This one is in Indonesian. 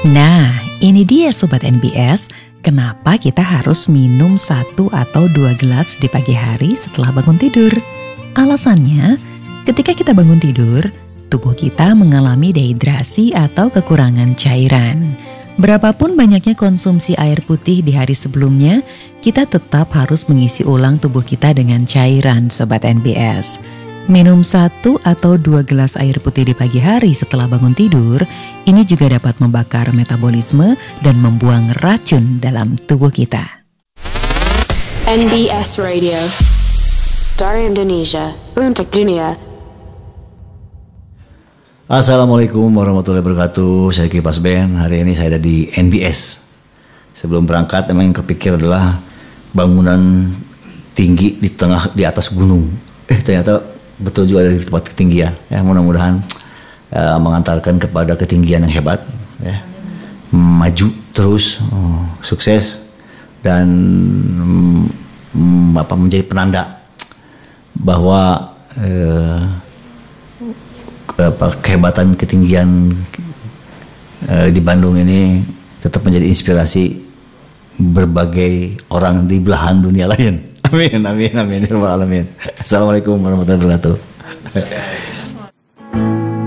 Nah, ini dia Sobat NBS, kenapa kita harus minum 1 atau 2 gelas di pagi hari setelah bangun tidur. Alasannya, ketika kita bangun tidur, tubuh kita mengalami dehidrasi atau kekurangan cairan. Berapapun banyaknya konsumsi air putih di hari sebelumnya, kita tetap harus mengisi ulang tubuh kita dengan cairan, Sobat NBS. Minum 1 atau 2 gelas air putih di pagi hari setelah bangun tidur, ini juga dapat membakar metabolisme dan membuang racun dalam tubuh kita. NBS Radio, dari Indonesia untuk dunia. Assalamualaikum warahmatullahi wabarakatuh. Saya Kipas Ben. Hari ini saya ada di NBS. Sebelum berangkat, memang yang kepikir adalah bangunan tinggi di atas gunung. Ternyata betul juga dari tempat ketinggian. Ya, mudah-mudahan mengantarkan kepada ketinggian yang hebat. Ya. Maju terus, sukses dan menjadi penanda bahwa kehebatan ketinggian di Bandung ini tetap menjadi inspirasi berbagai orang di belahan dunia lain. Amin, amin, amin, amin. Assalamualaikum warahmatullahi wabarakatuh.